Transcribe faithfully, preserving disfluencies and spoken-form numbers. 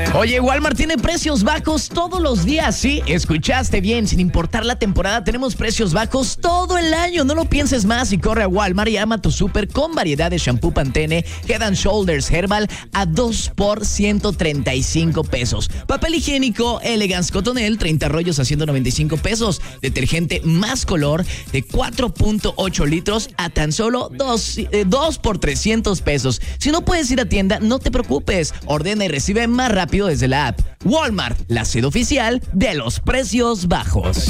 Oye, Walmart tiene precios bajos todos los días, ¿sí? Escuchaste bien, sin importar la temporada, tenemos precios bajos todo el año. No lo pienses más y corre a Walmart y ama tu súper con variedad de shampoo Pantene, Head and Shoulders Herbal a dos por ciento treinta y cinco pesos. Papel higiénico Elegance Cotonel, treinta rollos a ciento noventa y cinco pesos. Detergente Más Color de cuatro punto ocho litros a tan solo dos, eh, dos por trescientos pesos. Si no puedes ir a tienda, no te preocupes. Ordena y recibe más rápido desde la app. Walmart, la sede oficial de los precios bajos.